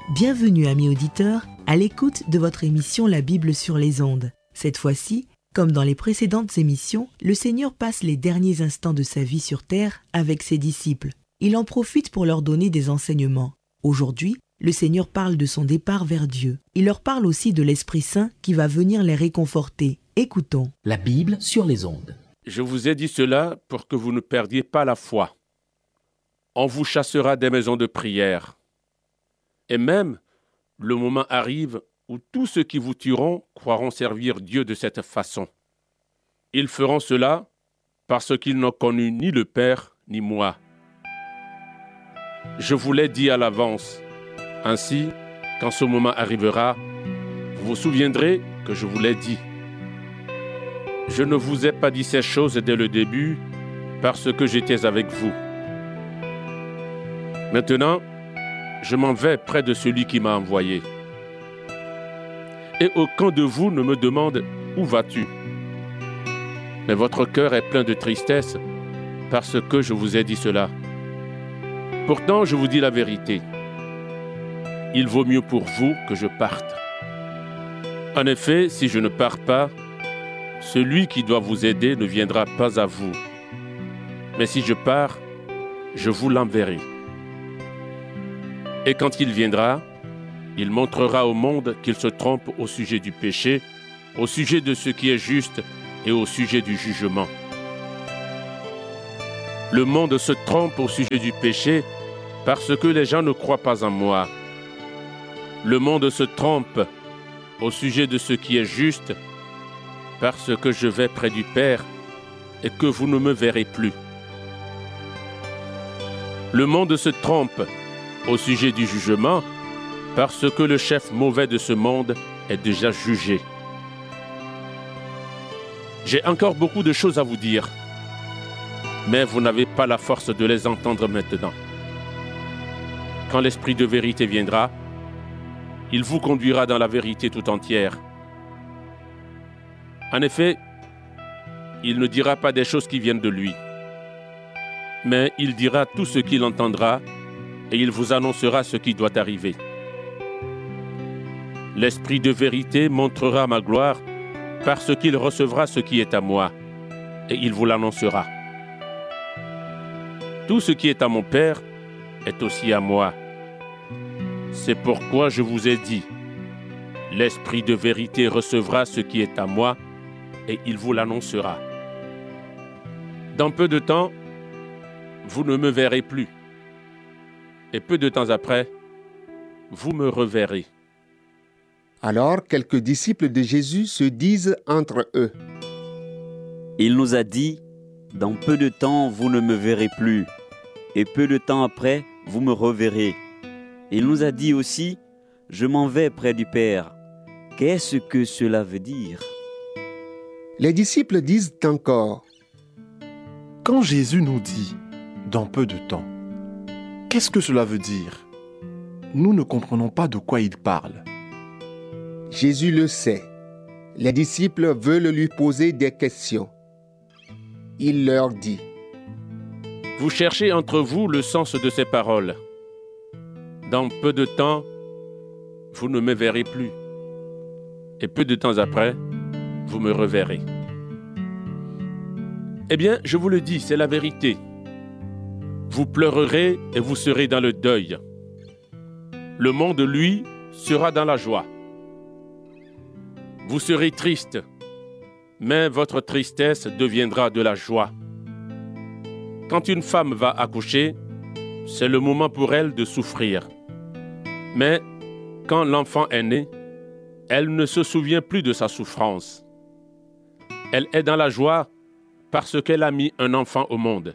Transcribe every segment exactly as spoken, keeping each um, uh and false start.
Bienvenue amis auditeurs, à l'écoute de votre émission La Bible sur les ondes. Cette fois-ci, comme dans les précédentes émissions, le Seigneur passe les derniers instants de sa vie sur terre avec ses disciples. Il en profite pour leur donner des enseignements. Aujourd'hui, le Seigneur parle de son départ vers Dieu. Il leur parle aussi de l'Esprit Saint qui va venir les réconforter. Écoutons. La Bible sur les ondes. Je vous ai dit cela pour que vous ne perdiez pas la foi. On vous chassera des maisons de prière. Et même, le moment arrive où tous ceux qui vous tueront croiront servir Dieu de cette façon. Ils feront cela parce qu'ils n'ont connu ni le Père ni moi. Je vous l'ai dit à l'avance. Ainsi, quand ce moment arrivera, vous vous souviendrez que je vous l'ai dit. Je ne vous ai pas dit ces choses dès le début parce que j'étais avec vous. Maintenant, je m'en vais près de celui qui m'a envoyé. Et aucun de vous ne me demande « Où vas-tu » Mais votre cœur est plein de tristesse parce que je vous ai dit cela. Pourtant, je vous dis la vérité. Il vaut mieux pour vous que je parte. En effet, si je ne pars pas, celui qui doit vous aider ne viendra pas à vous. Mais si je pars, je vous l'enverrai. Et quand il viendra, il montrera au monde qu'il se trompe au sujet du péché, au sujet de ce qui est juste et au sujet du jugement. Le monde se trompe au sujet du péché parce que les gens ne croient pas en moi. Le monde se trompe au sujet de ce qui est juste parce que je vais près du Père et que vous ne me verrez plus. Le monde se trompe au sujet du jugement parce que le chef mauvais de ce monde est déjà jugé. J'ai encore beaucoup de choses à vous dire, mais vous n'avez pas la force de les entendre maintenant. Quand l'Esprit de vérité viendra, il vous conduira dans la vérité tout entière. En effet, il ne dira pas des choses qui viennent de lui, mais il dira tout ce qu'il entendra et il vous annoncera ce qui doit arriver. L'Esprit de vérité montrera ma gloire parce qu'il recevra ce qui est à moi et il vous l'annoncera. Tout ce qui est à mon Père est aussi à moi. C'est pourquoi je vous ai dit, l'Esprit de vérité recevra ce qui est à moi et il vous l'annoncera. Dans peu de temps, vous ne me verrez plus. Et peu de temps après, vous me reverrez. Alors quelques disciples de Jésus se disent entre eux. Il nous a dit, dans peu de temps, vous ne me verrez plus. Et peu de temps après, vous me reverrez. Il nous a dit aussi, je m'en vais près du Père. Qu'est-ce que cela veut dire ? Les disciples disent encore. Quand Jésus nous dit « dans peu de temps », qu'est-ce que cela veut dire ? Nous ne comprenons pas de quoi il parle. Jésus le sait. Les disciples veulent lui poser des questions. Il leur dit. Vous cherchez entre vous le sens de ces paroles. Dans peu de temps, vous ne me verrez plus. Et peu de temps après, vous me reverrez. Eh bien, je vous le dis, c'est la vérité. Vous pleurerez et vous serez dans le deuil. Le monde, lui, sera dans la joie. Vous serez triste, mais votre tristesse deviendra de la joie. Quand une femme va accoucher, c'est le moment pour elle de souffrir. Mais quand l'enfant est né, elle ne se souvient plus de sa souffrance. Elle est dans la joie parce qu'elle a mis un enfant au monde.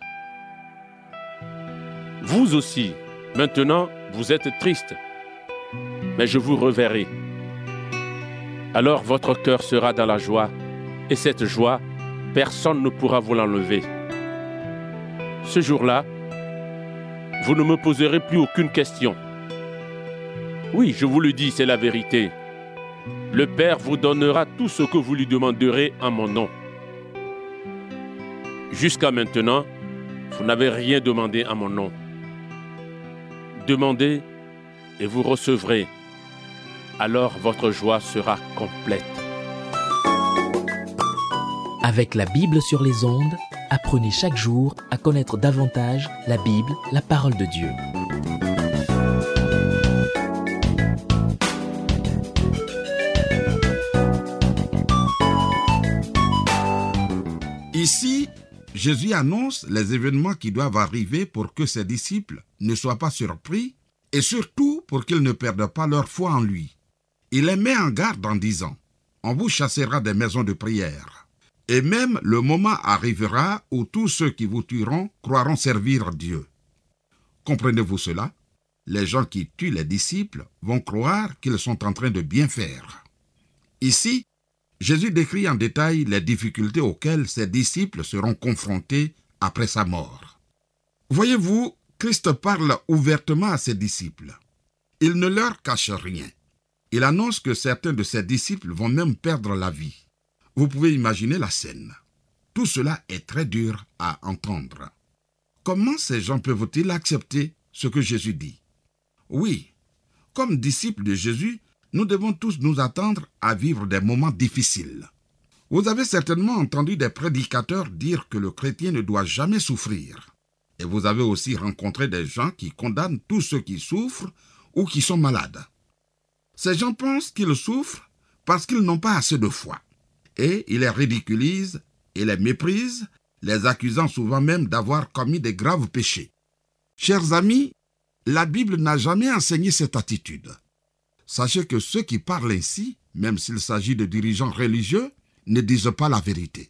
Vous aussi, maintenant, vous êtes triste, mais je vous reverrai. Alors votre cœur sera dans la joie, et cette joie, personne ne pourra vous l'enlever. Ce jour-là, vous ne me poserez plus aucune question. Oui, je vous le dis, c'est la vérité. Le Père vous donnera tout ce que vous lui demanderez en mon nom. Jusqu'à maintenant, vous n'avez rien demandé en mon nom. Demandez et vous recevrez. Alors votre joie sera complète. Avec la Bible sur les ondes, apprenez chaque jour à connaître davantage la Bible, la parole de Dieu. Ici, Jésus annonce les événements qui doivent arriver pour que ses disciples ne soient pas surpris et surtout pour qu'ils ne perdent pas leur foi en lui. Il les met en garde en disant « On vous chassera des maisons de prière. Et même le moment arrivera où tous ceux qui vous tueront croiront servir Dieu. » Comprenez-vous cela? Les gens qui tuent les disciples vont croire qu'ils sont en train de bien faire. Ici, Jésus décrit en détail les difficultés auxquelles ses disciples seront confrontés après sa mort. Voyez-vous, Christ parle ouvertement à ses disciples. Il ne leur cache rien. Il annonce que certains de ses disciples vont même perdre la vie. Vous pouvez imaginer la scène. Tout cela est très dur à entendre. Comment ces gens peuvent-ils accepter ce que Jésus dit? Oui, comme disciples de Jésus, nous devons tous nous attendre à vivre des moments difficiles. Vous avez certainement entendu des prédicateurs dire que le chrétien ne doit jamais souffrir. Et vous avez aussi rencontré des gens qui condamnent tous ceux qui souffrent ou qui sont malades. Ces gens pensent qu'ils souffrent parce qu'ils n'ont pas assez de foi. Et ils les ridiculisent et les méprisent, les accusant souvent même d'avoir commis des graves péchés. Chers amis, la Bible n'a jamais enseigné cette attitude. Sachez que ceux qui parlent ainsi, même s'il s'agit de dirigeants religieux, ne disent pas la vérité.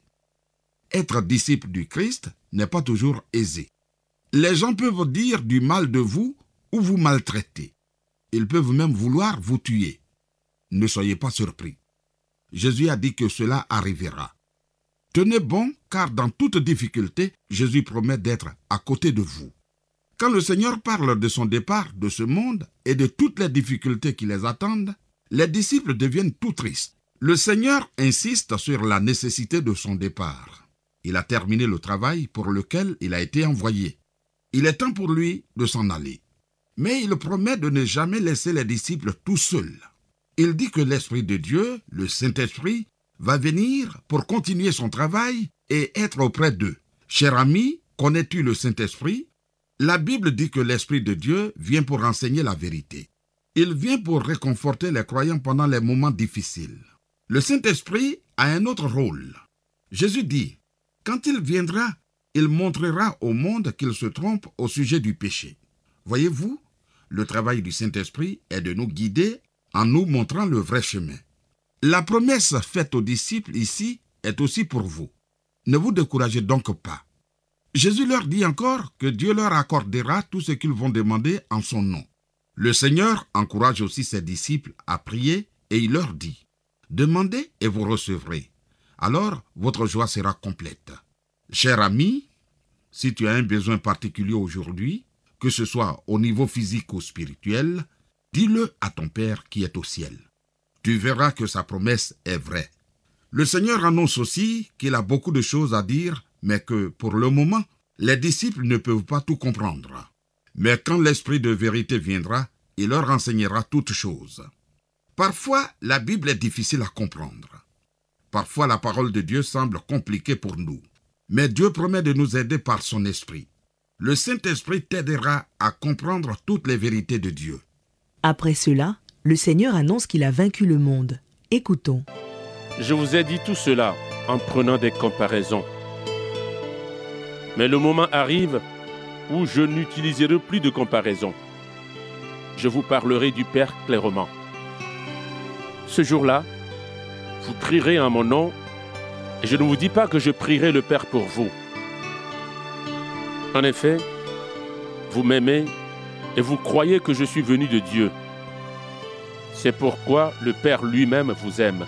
Être disciple du Christ n'est pas toujours aisé. Les gens peuvent dire du mal de vous ou vous maltraiter. Ils peuvent même vouloir vous tuer. Ne soyez pas surpris. Jésus a dit que cela arrivera. Tenez bon, car dans toute difficulté, Jésus promet d'être à côté de vous. Quand le Seigneur parle de son départ de ce monde et de toutes les difficultés qui les attendent, les disciples deviennent tout tristes. Le Seigneur insiste sur la nécessité de son départ. Il a terminé le travail pour lequel il a été envoyé. Il est temps pour lui de s'en aller. Mais il promet de ne jamais laisser les disciples tout seuls. Il dit que l'Esprit de Dieu, le Saint-Esprit, va venir pour continuer son travail et être auprès d'eux. Cher ami, connais-tu le Saint-Esprit? La Bible dit que l'Esprit de Dieu vient pour enseigner la vérité. Il vient pour réconforter les croyants pendant les moments difficiles. Le Saint-Esprit a un autre rôle. Jésus dit, quand il viendra, il montrera au monde qu'il se trompe au sujet du péché. Voyez-vous, le travail du Saint-Esprit est de nous guider en nous montrant le vrai chemin. La promesse faite aux disciples ici est aussi pour vous. Ne vous découragez donc pas. Jésus leur dit encore que Dieu leur accordera tout ce qu'ils vont demander en son nom. Le Seigneur encourage aussi ses disciples à prier et il leur dit « Demandez et vous recevrez. Alors votre joie sera complète. » Cher ami, si tu as un besoin particulier aujourd'hui, que ce soit au niveau physique ou spirituel, dis-le à ton Père qui est au ciel. Tu verras que sa promesse est vraie. Le Seigneur annonce aussi qu'il a beaucoup de choses à dire, mais que, pour le moment, les disciples ne peuvent pas tout comprendre. Mais quand l'Esprit de vérité viendra, il leur enseignera toutes choses. Parfois, la Bible est difficile à comprendre. Parfois, la parole de Dieu semble compliquée pour nous. Mais Dieu promet de nous aider par son Esprit. Le Saint-Esprit t'aidera à comprendre toutes les vérités de Dieu. Après cela, le Seigneur annonce qu'il a vaincu le monde. Écoutons. Je vous ai dit tout cela en prenant des comparaisons. Mais le moment arrive où je n'utiliserai plus de comparaisons. Je vous parlerai du Père clairement. Ce jour-là, vous crierez en mon nom, et je ne vous dis pas que je prierai le Père pour vous. En effet, vous m'aimez et vous croyez que je suis venu de Dieu. C'est pourquoi le Père lui-même vous aime.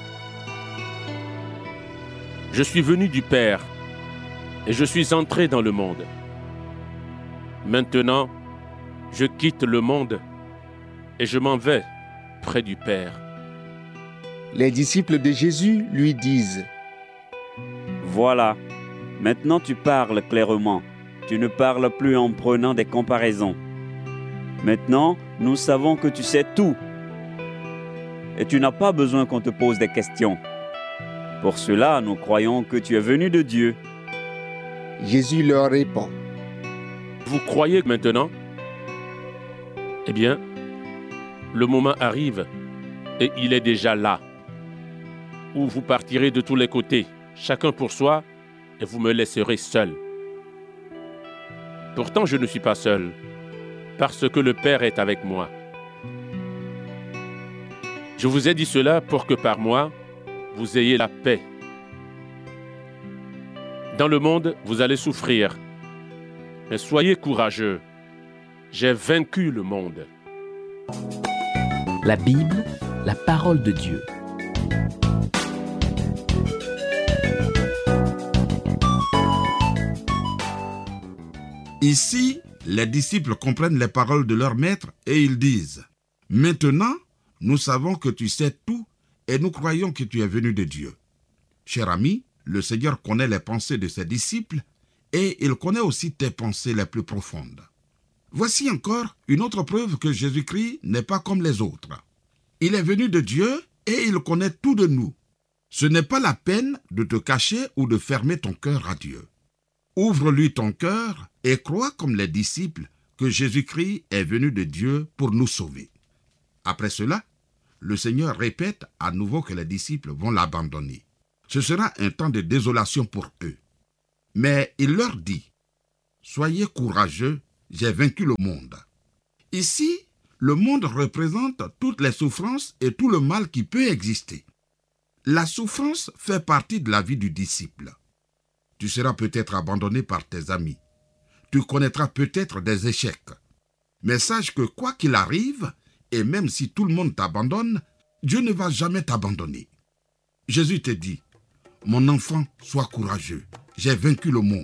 Je suis venu du Père et je suis entré dans le monde. Maintenant, je quitte le monde et je m'en vais près du Père. Les disciples de Jésus lui disent « Voilà, maintenant tu parles clairement. Tu ne parles plus en prenant des comparaisons. » Maintenant, nous savons que tu sais tout. Et tu n'as pas besoin qu'on te pose des questions. Pour cela, nous croyons que tu es venu de Dieu. Jésus leur répond. Vous croyez maintenant? Eh bien, le moment arrive et il est déjà là, où vous partirez de tous les côtés, chacun pour soi, et vous me laisserez seul. Pourtant, je ne suis pas seul, parce que le Père est avec moi. Je vous ai dit cela pour que par moi, vous ayez la paix. Dans le monde, vous allez souffrir, mais soyez courageux. J'ai vaincu le monde. La Bible, la parole de Dieu. Ici, les disciples comprennent les paroles de leur maître et ils disent « Maintenant, nous savons que tu sais tout et nous croyons que tu es venu de Dieu. » Cher ami, le Seigneur connaît les pensées de ses disciples et il connaît aussi tes pensées les plus profondes. Voici encore une autre preuve que Jésus-Christ n'est pas comme les autres. Il est venu de Dieu et il connaît tout de nous. Ce n'est pas la peine de te cacher ou de fermer ton cœur à Dieu. Ouvre-lui ton cœur et crois comme les disciples que Jésus-Christ est venu de Dieu pour nous sauver. Après cela, le Seigneur répète à nouveau que les disciples vont l'abandonner. Ce sera un temps de désolation pour eux. Mais il leur dit, « Soyez courageux, j'ai vaincu le monde. » Ici, le monde représente toutes les souffrances et tout le mal qui peut exister. La souffrance fait partie de la vie du disciple. Tu seras peut-être abandonné par tes amis. Tu connaîtras peut-être des échecs. Mais sache que quoi qu'il arrive, et même si tout le monde t'abandonne, Dieu ne va jamais t'abandonner. Jésus te dit, « Mon enfant, sois courageux, j'ai vaincu le monde. »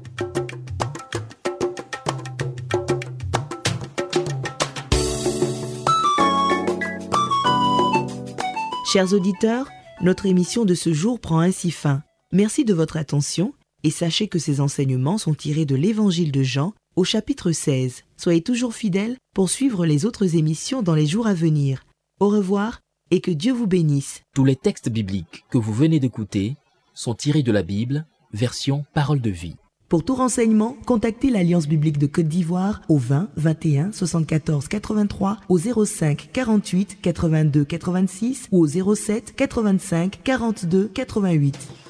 Chers auditeurs, notre émission de ce jour prend ainsi fin. Merci de votre attention et sachez que ces enseignements sont tirés de l'Évangile de Jean au chapitre seize. Soyez toujours fidèles pour suivre les autres émissions dans les jours à venir. Au revoir et que Dieu vous bénisse. Tous les textes bibliques que vous venez d'écouter sont tirés de la Bible, version Parole de vie. Pour tout renseignement, contactez l'Alliance biblique de Côte d'Ivoire au vingt vingt et un soixante-quatorze quatre-vingt-trois, au zéro cinq quarante-huit quatre-vingt-deux quatre-vingt-six ou au zéro sept quatre-vingt-cinq quarante-deux quatre-vingt-huit.